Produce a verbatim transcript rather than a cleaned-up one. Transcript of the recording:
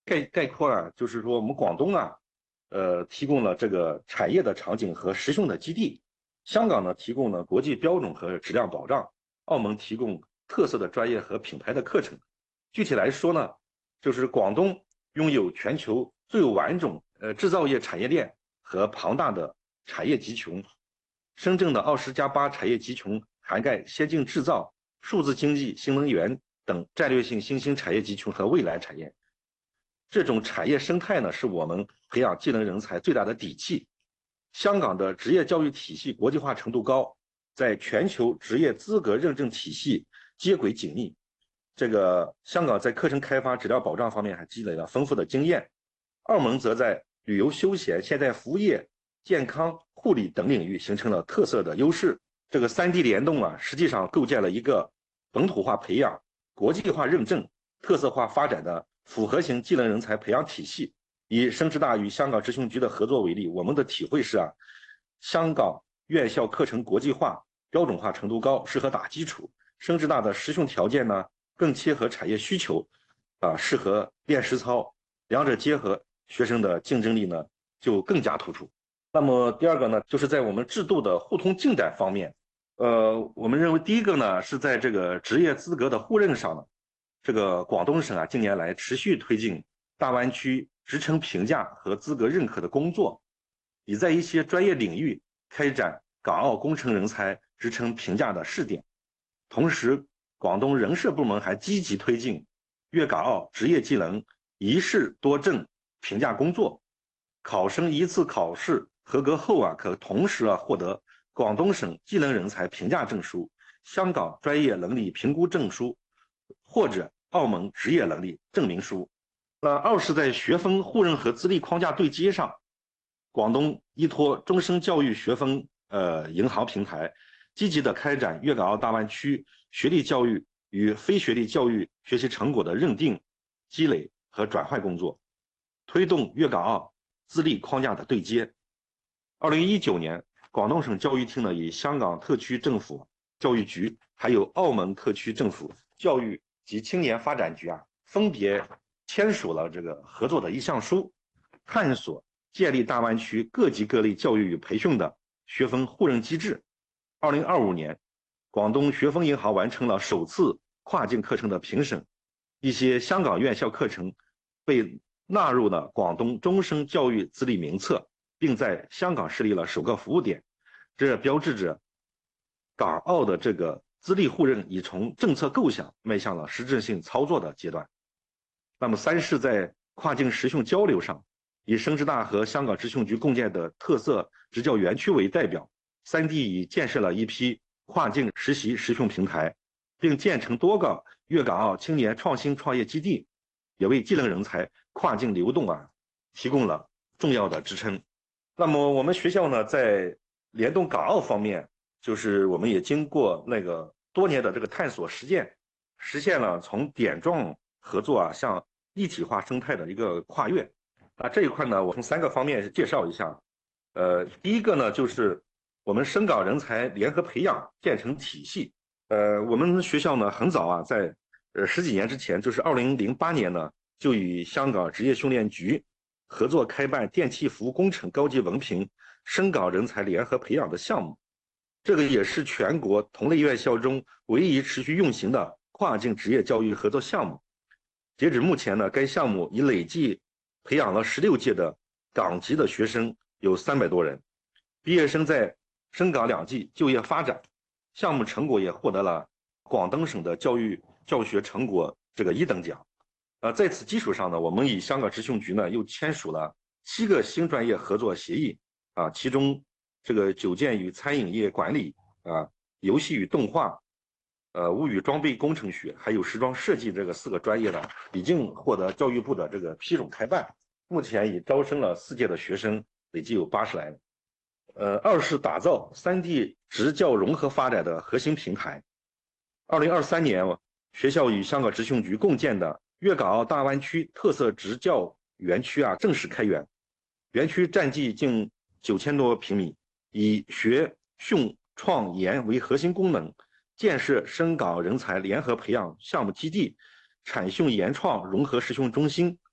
概概括啊，就是说我们广东啊，呃，提供了这个产业的场景和实用的基地；香港呢，提供了国际标准和质量保障；澳门提供特色的专业和品牌的课程。具体来说呢，就是广东拥有全球最完整呃制造业产业链和庞大的产业集群。深圳的二十加八产业集群涵盖先进制造、数字经济、新能源等战略性新兴产业集群和未来产业。这种产业生态呢，是我们培养技能人才最大的底气。香港的职业教育体系国际化程度高，在全球职业资格认证体系接轨紧密。这个香港在课程开发、质量保障方面还积累了丰富的经验。澳门则在旅游休闲、现代服务业、健康护理等领域形成了特色的优势。这个三地联动啊，实际上构建了一个本土化培养、国际化认证、特色化发展的复合型技能人才培养体系。以深师大与香港职训局的合作为例，我们的体会是啊，香港院校课程国际化、标准化程度高，适合打基础；深师大的实训条件呢，更切合产业需求，啊，适合练实操。两者结合，学生的竞争力呢就更加突出。那么第二个呢，就是在我们制度的互通进展方面，呃，我们认为第一个呢是在这个职业资格的互认上呢，这个广东省啊近年来持续推进大湾区职称评价和资格认可的工作，已在一些专业领域开展港澳工程人才职称评价的试点。同时，广东人社部门还积极推进粤港澳职业技能一试多证评价工作，考生一次考试合格后啊，可同时啊获得广东省技能人才评价证书、香港专业能力评估证书或者澳门职业能力证明书。那二是在学分互认和资历框架对接上，广东依托终身教育学分呃银行平台，积极的开展粤港澳大湾区学历教育与非学历教育学习成果的认定、积累和转换工作，推动粤港澳资历框架的对接。二零一九年，广东省教育厅呢，与香港特区政府教育局，还有澳门特区政府教育及青年发展局啊，分别签署了这个合作的意向书，探索建立大湾区各级各类教育与培训的学分互认机制。二零二五年，广东学分银行完成了首次跨境课程的评审，一些香港院校课程被纳入了广东终身教育资历名册，并在香港设立了首个服务点。这标志着港澳的这个资历互认已从政策构想迈向了实质性操作的阶段。那么三是在跨境实训交流上，以深师大和香港职训局共建的特色职教园区为代表，三地已建设了一批跨境实习实训平台，并建成多个粤港澳青年创新创业基地，也为技能人才跨境流动啊提供了重要的支撑。那么我们学校呢，在联动港澳方面，就是我们也经过那个多年的这个探索实践，实现了从点状合作啊向一体化生态的一个跨越。啊，这一块呢，我从三个方面介绍一下。呃，第一个呢，就是我们深港人才联合培养建成体系。呃，我们学校呢很早啊，在呃十几年之前，就是二零零八年呢，就与香港职业训练局合作开办电气服务工程高级文凭深港人才联合培养的项目。这个也是全国同类院校中唯一持续运行的跨境职业教育合作项目。截止目前呢，该项目已累计培养了十六届的港籍的学生，有三百多人，毕业生在深港两地就业发展。项目成果也获得了广东省的教育教学成果这个一等奖。呃，在此基础上呢，我们与香港职训局呢又签署了七个新专业合作协议啊，其中这个酒店与餐饮业管理啊，游戏与动画，呃，物与装备工程学，还有时装设计这个四个专业呢，已经获得教育部的这个批准开办，目前已招生了四届的学生，累计有八十来人。呃，二是打造三地职教融合发展的核心平台。二零二三年，学校与香港职训局共建的粤港澳大湾区特色职教园区啊正式开园，园区占地近九千多平米，以学训创研为核心功能，建设深港人才联合培养项目基地、产训研创融合实训中心